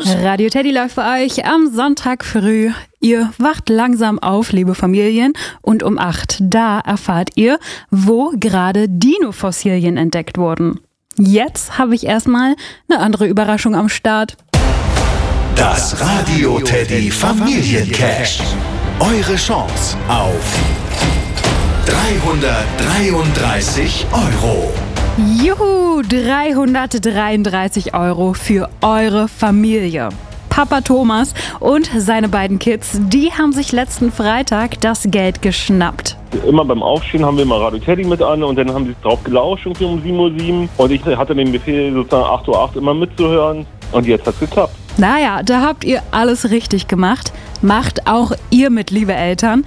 Radio Teddy läuft bei euch am Sonntag früh. Ihr wacht langsam auf, liebe Familien, und um 8, da erfahrt ihr, wo gerade Dino-Fossilien entdeckt wurden. Jetzt habe ich erstmal eine andere Überraschung am Start. Das Radio Teddy Familiencash. Eure Chance auf 333 €. Juhu, 333 € für eure Familie. Papa Thomas und seine beiden Kids, die haben sich letzten Freitag das Geld geschnappt. Immer beim Aufstehen haben wir immer Radio Teddy mit an und dann haben sie drauf gelauscht irgendwie um 7:07 Uhr. Und ich hatte den Befehl, sozusagen 8:08 Uhr immer mitzuhören. Und jetzt hat's geklappt. Naja, da habt ihr alles richtig gemacht. Macht auch ihr mit, liebe Eltern.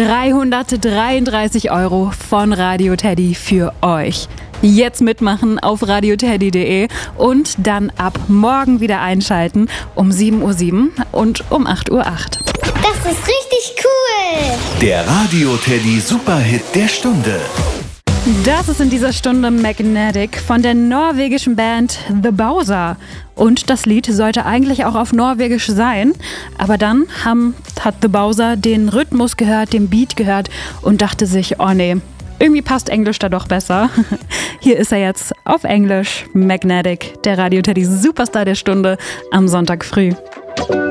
333 € von Radio Teddy für euch. Jetzt mitmachen auf radioteddy.de und dann ab morgen wieder einschalten um 7:07 Uhr und um 8:08 Uhr. Das ist richtig cool! Der Radio Teddy Superhit der Stunde. Das ist in dieser Stunde Magnetic von der norwegischen Band The Bowser. Und das Lied sollte eigentlich auch auf Norwegisch sein. Aber dann hat The Bowser den Rhythmus gehört, den Beat gehört und dachte sich, oh nee, irgendwie passt Englisch da doch besser. Hier ist er jetzt auf Englisch, Magnetic, der Radio Teddy Superstar der Stunde am Sonntag früh.